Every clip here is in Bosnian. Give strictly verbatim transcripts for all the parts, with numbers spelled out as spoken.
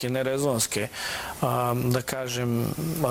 nerezonske, da kažem,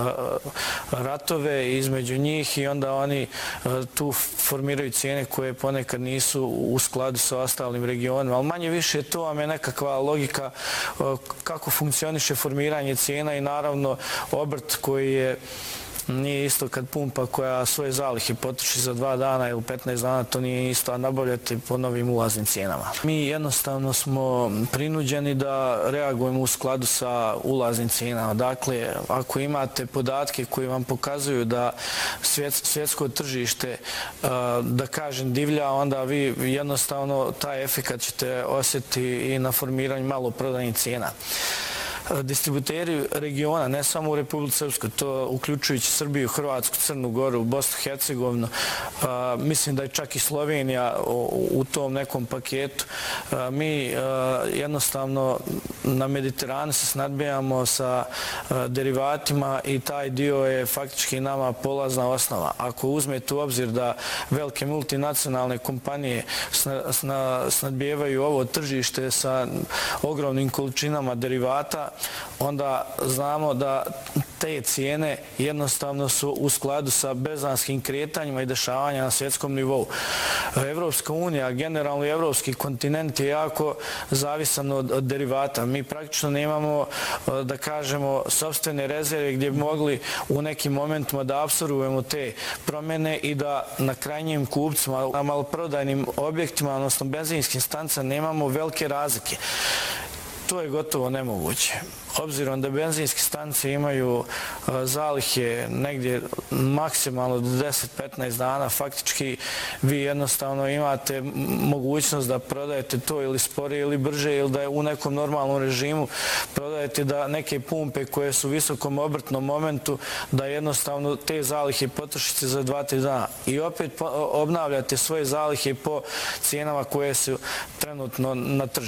ratove između njih i onda oni tu formiraju cijene koje ponekad nisu u skladu sa ostalim regionima. Ali manje više to vam je nekakva logika kako funkcioniše formiranje cijena i naravno obrt koji je nije isto kad pumpa koja svoje zalihe potroši za dva dana ili petnaest dana, to nije isto, a nabavljati po novim ulaznim cijenama. Mi jednostavno smo prinuđeni da reagujemo u skladu sa ulaznim cijenama. Dakle, ako imate podatke koji vam pokazuju da svjetsko tržište, da kažem, divlja, onda vi jednostavno taj efekat ćete osjetiti i na formiranju maloprodajnih cijena. Distributeri regiona, ne samo u Republici Srpskoj, to uključujući Srbiju, Hrvatsku, Crnu Goru, Bosnu i Hercegovinu, mislim da je čak i Slovenija u tom nekom paketu. Mi jednostavno na Mediteranu se snadbijamo sa derivatima i taj dio je faktički nama polazna osnova. Ako uzmete u obzir da velike multinacionalne kompanije snadbijevaju ovo tržište sa ogromnim količinama derivata, onda znamo da te cijene jednostavno su u skladu sa beznanskim kretanjima i dešavanja na svjetskom nivou. Evropska unija, generalno i evropski kontinent je jako zavisan od derivata. Mi praktično nemamo, da kažemo, sopstvene rezerve gdje bi mogli u nekim momentima da apsorbujemo te promjene i da na krajnjim kupcima, na maloprodajnim objektima, odnosno benzinskim stanicama, nemamo velike razlike. To je gotovo nemoguće. Obzirom da benzinske stanice imaju zalihe negdje maksimalno do deset do petnaest dana, faktički vi jednostavno imate mogućnost da prodajete to ili sporije ili brže ili da je u nekom normalnom režimu prodajete da neke pumpe koje su u visokom obrtnom momentu da jednostavno te zalihe potrošite za dva do tri dana. I opet obnavljate svoje zalihe po cijenama koje su trenutno na tržištu.